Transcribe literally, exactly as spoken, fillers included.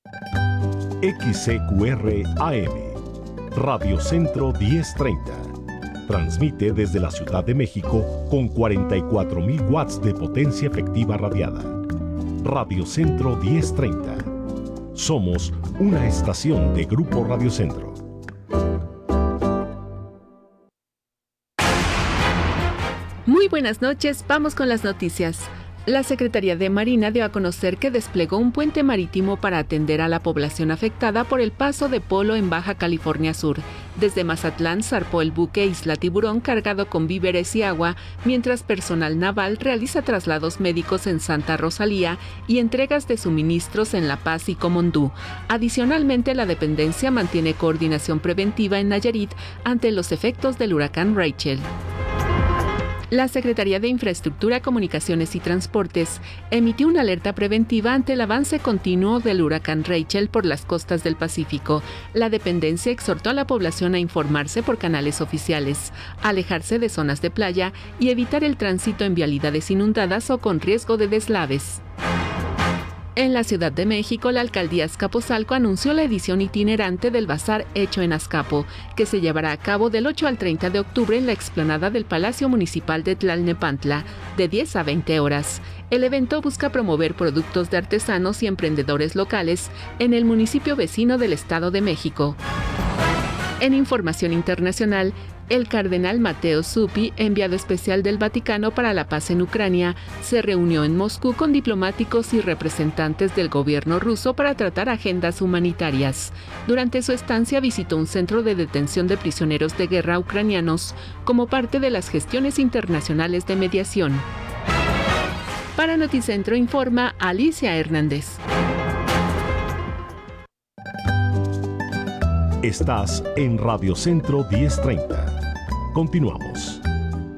X C Q R A M, Radio Centro diez treinta. Transmite desde la Ciudad de México con cuarenta y cuatro mil watts de potencia efectiva radiada. Radio Centro diez treinta. Somos una estación de Grupo Radio Centro. Muy buenas noches, vamos con las noticias. La Secretaría de Marina dio a conocer que desplegó un puente marítimo para atender a la población afectada por el paso de Polo en Baja California Sur. Desde Mazatlán zarpó el buque Isla Tiburón cargado con víveres y agua, mientras personal naval realiza traslados médicos en Santa Rosalía y entregas de suministros en La Paz y Comondú. Adicionalmente, la dependencia mantiene coordinación preventiva en Nayarit ante los efectos del huracán Rachel. La Secretaría de Infraestructura, Comunicaciones y Transportes emitió una alerta preventiva ante el avance continuo del huracán Rachel por las costas del Pacífico. La dependencia exhortó a la población a informarse por canales oficiales, alejarse de zonas de playa y evitar el tránsito en vialidades inundadas o con riesgo de deslaves. En la Ciudad de México, la alcaldía Azcapotzalco anunció la edición itinerante del Bazar Hecho en Azcapo, que se llevará a cabo del ocho al treinta de octubre en la explanada del Palacio Municipal de Tlalnepantla, de diez a veinte horas. El evento busca promover productos de artesanos y emprendedores locales en el municipio vecino del Estado de México. En información internacional, el cardenal Mateo Zuppi, enviado especial del Vaticano para la paz en Ucrania, se reunió en Moscú con diplomáticos y representantes del gobierno ruso para tratar agendas humanitarias. Durante su estancia visitó un centro de detención de prisioneros de guerra ucranianos como parte de las gestiones internacionales de mediación. Para Noticentro informa Alicia Hernández. Estás en Radio Centro diez treinta. Continuamos.